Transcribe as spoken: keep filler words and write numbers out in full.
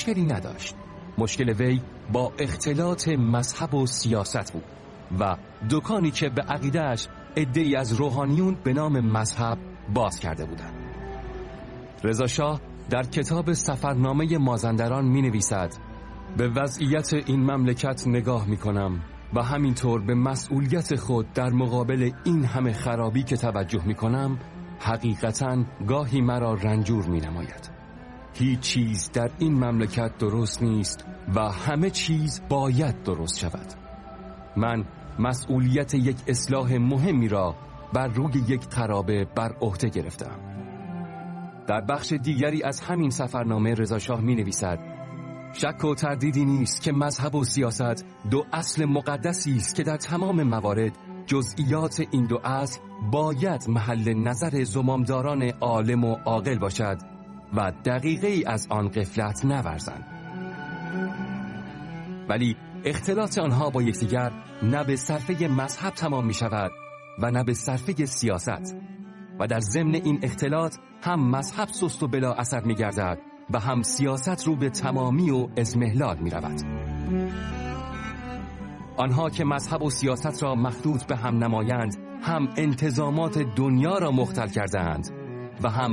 مشکلی نداشت. مشکل وی با اختلاط مذهب و سیاست بود و دکانی که به عقیده‌اش عده‌ای از روحانیون به نام مذهب باز کرده بودند. رضا شاه در کتاب سفرنامه مازندران می نویسد: به وضعیت این مملکت نگاه می کنم و همینطور به مسئولیت خود در مقابل این همه خرابی که توجه می کنم، حقیقتاً گاهی مرا رنجور می نماید. هیچ چیز در این مملکت درست نیست و همه چیز باید درست شود. من مسئولیت یک اصلاح مهمی را بر روی یک خرابه بر عهده گرفتم. در بخش دیگری از همین سفرنامه رضا شاه می نویسد: شک و تردیدی نیست که مذهب و سیاست دو اصل مقدسی است که در تمام موارد جزئیات این دو اصل باید محل نظر زمامداران عالم و عاقل باشد و دقیقه ای از آن غفلت نورزند. ولی اختلاط آنها با یکدیگر نه به صرفه مذهب تمام می شود و نه به صرفه سیاست، و در ضمن این اختلاط هم مذهب سست و بلا اثر می گردد و هم سیاست رو به تمامی و اضمحلال می رود. آنها که مذهب و سیاست را مخلوط به هم نمایند هم انتظامات دنیا را مختل کردند و هم